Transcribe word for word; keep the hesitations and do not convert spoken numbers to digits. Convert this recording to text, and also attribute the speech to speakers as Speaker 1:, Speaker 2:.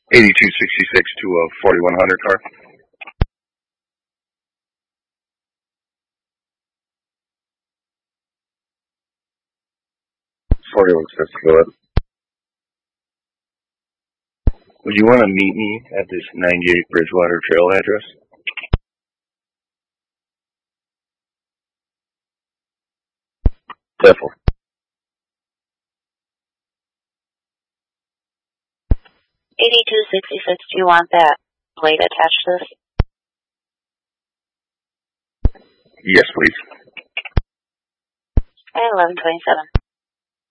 Speaker 1: eighty-two sixty-six to a forty-one hundred car. forty-one six, go ahead. Would you want to meet me at this ninety-eight Bridgewater Trail address? Definitely.
Speaker 2: eighty-two sixty-six, do you want that plate attached to this?
Speaker 1: Yes, please.
Speaker 2: And eleven twenty-seven.